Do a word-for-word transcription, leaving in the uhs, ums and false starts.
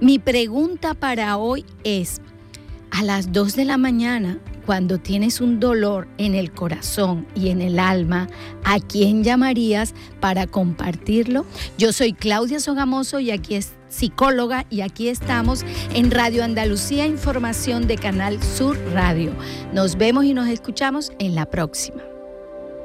Mi pregunta para hoy es, a las dos de la mañana, cuando tienes un dolor en el corazón y en el alma, ¿a quién llamarías para compartirlo? Yo soy Claudia Sogamoso y aquí es psicóloga y aquí estamos en Radio Andalucía, información de Canal Sur Radio. Nos vemos y nos escuchamos en la próxima.